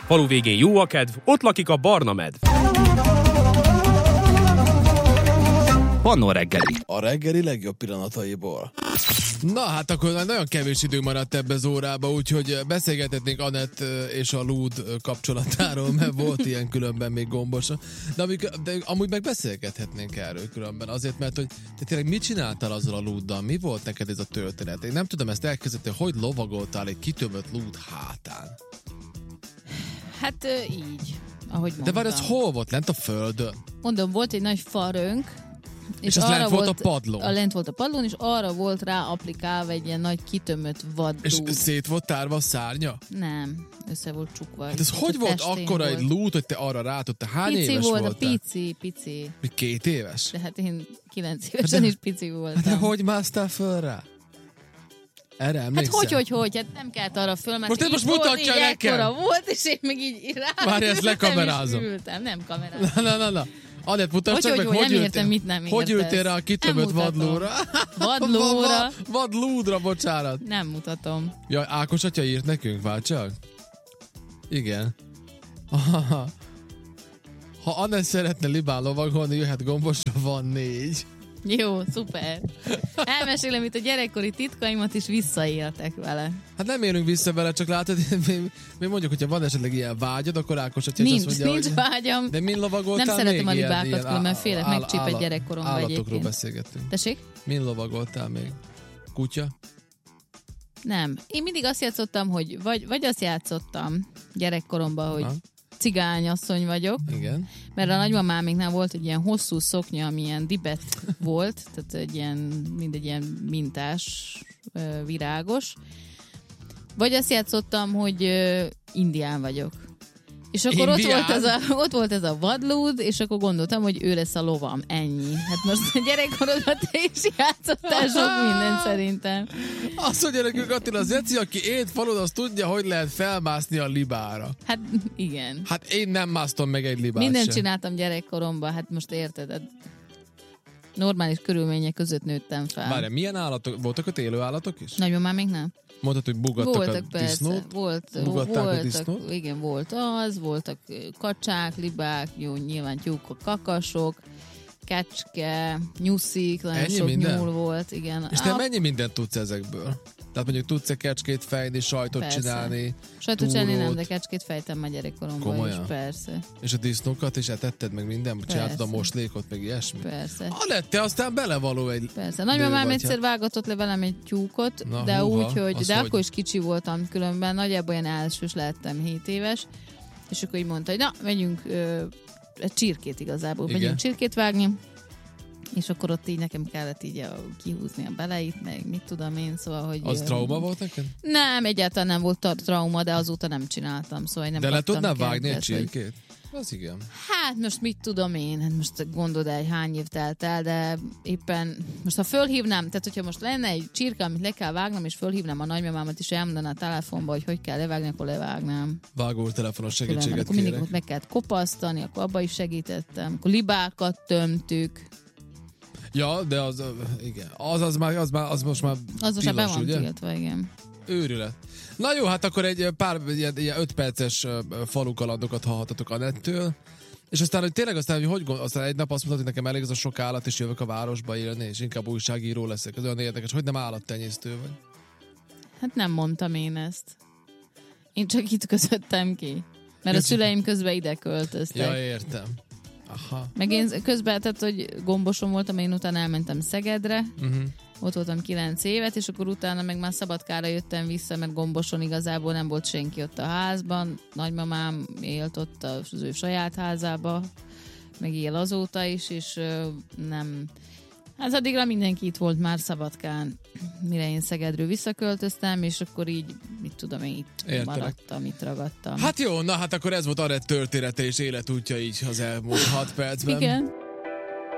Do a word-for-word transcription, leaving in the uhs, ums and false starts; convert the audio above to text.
Falu végén jó a kedv, ott lakik a barna medv. Pannó reggeli. A reggeli legjobb pillanataiból. Na hát akkor nagyon kevés idő maradt ebbe az órába, úgyhogy beszélgethetnénk Anett és a Lúd kapcsolatáról, mert volt ilyen különben még gombosa. De, amik, de amúgy meg beszélgethetnénk erről különben, azért, mert hogy te tényleg mit csináltál azzal a Lúddal? Mi volt neked ez a történet? Én nem tudom ezt elkezdeni, hogy lovagoltál egy kitömött Lúd hátán. Hát így, ahogy mondtam. De várj, az hol volt? Lent a földön? Mondom, volt egy nagy farönk, és, és az lent volt a padlón. A lent volt a padlón, és arra volt rá applikálva egy ilyen nagy kitömött vad És lúd. szét volt tárva a szárnya? Nem, össze volt csukva. Hát ez hogy volt akkora egy lúd, hogy te arra rátod? Hány pici éves volt, voltál? Pici, pici. Mi két éves? De hát én kilenc évesen de, is pici voltam. De hogy másztál föl rá? Erre emlékszel? Hát hogy, hogy, hogy, hát nem kellett arra föl, mert most most mutatja volt, nekem! volt, és én meg így rá. Várj, ezt lekamerázom. Ültem, nem kamerázom. Na, na, na, na. Anett, mutasd csak meg, hogy, hogy, hogy értem, mit nem hogy ültél rá a kitömött vadlóra? Vadlóra? Vadlúdra, bocsánat. Nem mutatom. Jaj, Ákos atya írt nekünk, várj csak. Igen. Ha Anett szeretne libán lovagolni, jöhet gombosra, van négy. Jó, szuper. Elmesélem itt a gyerekkori titkaimat, és visszaéltek vele. Hát nem élünk vissza vele, csak látod, mi, mi mondjuk, hogyha van esetleg ilyen vágyad, akkor Ákos atya nincs, azt mondja, nincs hogy... vágyam. De min lovagoltál? Nem szeretem még a libákat, ilyen, különben félek, áll, megcsíp egy gyerekkoromban állatokról egyébként. beszélgettünk. Tessék? Min lovagoltál még? Kutya? Nem. Én mindig azt játszottam, hogy vagy, vagy azt játszottam gyerekkoromban, hogy ha? cigányasszony vagyok. Igen. Mert a nagymamáméknál volt egy ilyen hosszú szoknya, ami ilyen dibet volt, tehát egy ilyen, mindegy ilyen mintás, virágos. Vagy azt játszottam, hogy indián vagyok. És akkor ott volt, ez a, ott volt ez a vadlúd, és akkor gondoltam, hogy ő lesz a lovam. Ennyi. Hát most a gyerekkorodban te is játszottál sok mindent szerintem. Azt mondja nekünk Attila, az Eci, aki ét falud, az tudja, hogy lehet felmászni a libára. Hát igen. Hát én nem másztom meg egy libát Mindent sem. csináltam gyerekkoromban, hát most érted, hát normális körülmények között nőttem fel. Várj, milyen állatok? Voltak ott élő állatok is? Nagymamám még nem. Mondtad, hogy bugattak voltak, a disznót? Volt, Bugatták voltak, a disznót? Igen, volt az, voltak kacsák, libák, jó, nyilván tyúkok, kakasok, kecske, nyuszik, nagyon ennyi sok minden? Nyúl volt, igen. És te a... mennyi mindent tudsz ezekből? Tehát mondjuk tudsz-e kecskét fejni, sajtot persze. csinálni, sajtot csinálni nem, de kecskét fejtem már gyerekkoromban komolyan? is, persze. És a disznókat is etetted meg minden? Csináltad a moslékot, meg ilyesmi? Persze. Anett, te aztán belevaló egy... Persze. Nagymamám egyszer vágatott le velem egy tyúkot, na, de húha, úgy, hogy, de hogy... akkor is kicsi voltam különben, nagyjából olyan elsős lettem, hét éves, és akkor így mondta, hogy na, megyünk ö, egy csirkét igazából, igen. megyünk csirkét vágni, és akkor ott így nekem kellett így a, kihúzni a beleit, meg mit tudom én, szóval, hogy... Az ö, trauma volt neked? Nem, egyáltalán nem volt trauma, de azóta nem csináltam, szóval nem de le kaptam tudnál vágni egy kedvet, hogy- csirkét? Az igen. Hát most mit tudom én, hát most gondold el, hány év telt el, de éppen most ha fölhívnám, tehát hogyha most lenne egy csirke, amit le kell vágnom, és fölhívnám a nagymamámat, és elmondaná a telefonba, hogy hogy kell levágni, akkor levágnám. Vágó telefonos Különben, segítséget akkor mindig kérek. ott meg kellett kopasztani, akkor abba is segítettem, akkor libákat tömtük. Ja, de az, igen, az, az, már, az, már, az most már Az most már be tilos, van ugye? tiltva, igen. Őrület. Na jó, hát akkor egy pár ilyen, ilyen öt perces falukalandokat hallhatatok Anettől, és aztán, hogy tényleg aztán, hogy, hogy gond, aztán egy nap azt mondtad, hogy nekem elég az a sok állat, és jövök a városba élni, és inkább újságíró leszek. Ez olyan érdekes, hogy nem állattenyésztő vagy. Hát nem mondtam én ezt. Én csak itt közöttem ki. Mert a Köszön. szüleim közben ide költöztek. Ja, értem. Aha. Meg én közben, tehát, hogy gomboson voltam, én utána elmentem Szegedre, Uh-huh. ott voltam kilenc évet, és akkor utána meg már Szabadkára jöttem vissza, mert gomboson igazából nem volt senki ott a házban. Nagymamám élt ott az ő saját házába, meg él azóta is, és ö, nem... Hát addigra mindenki itt volt már Szabadkán, mire én Szegedről visszaköltöztem, és akkor így, mit tudom én, itt Értelek. maradtam, itt ragadtam. Hát jó, na hát akkor ez volt Anett története és életútja így az elmúlt hat percben. Igen.